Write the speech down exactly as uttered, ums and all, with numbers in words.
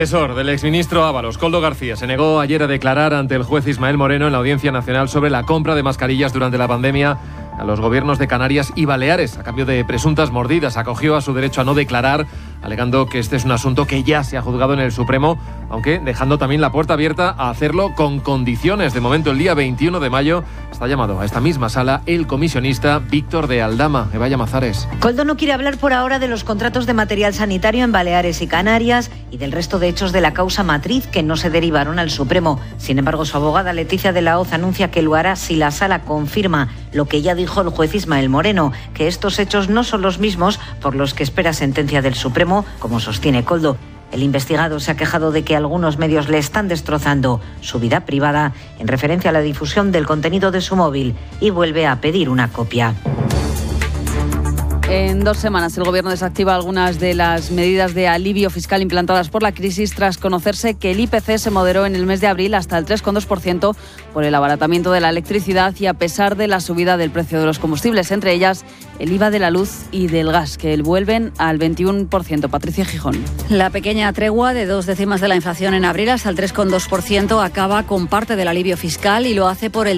El asesor del exministro Ábalos, Koldo García, se negó ayer a declarar ante el juez Ismael Moreno en la Audiencia Nacional sobre la compra de mascarillas durante la pandemia a los gobiernos de Canarias y Baleares, a cambio de presuntas mordidas. Acogió a su derecho a no declarar, alegando que este es un asunto que ya se ha juzgado en el Supremo, aunque dejando también la puerta abierta a hacerlo con condiciones. De momento, el día veintiuno de mayo está llamado a esta misma sala el comisionista Víctor de Aldama. Eva Llamazares. Koldo no quiere hablar por ahora de los contratos de material sanitario en Baleares y Canarias y del resto de hechos de la causa matriz que no se derivaron al Supremo. Sin embargo, su abogada Leticia de la Hoz anuncia que lo hará si la sala confirma lo que ya dijo el juez Ismael Moreno, que estos hechos no son los mismos por los que espera sentencia del Supremo, como sostiene Koldo. El investigado se ha quejado de que algunos medios le están destrozando su vida privada en referencia a la difusión del contenido de su móvil y vuelve a pedir una copia. En dos semanas el Gobierno desactiva algunas de las medidas de alivio fiscal implantadas por la crisis tras conocerse que el I P C se moderó en el mes de abril hasta el tres coma dos por ciento por el abaratamiento de la electricidad y a pesar de la subida del precio de los combustibles, entre ellas el I V A de la luz y del gas, que vuelven al veintiuno por ciento. Patricia Gijón. La pequeña tregua de dos décimas de la inflación en abril hasta el tres coma dos por ciento acaba con parte del alivio fiscal y lo hace por el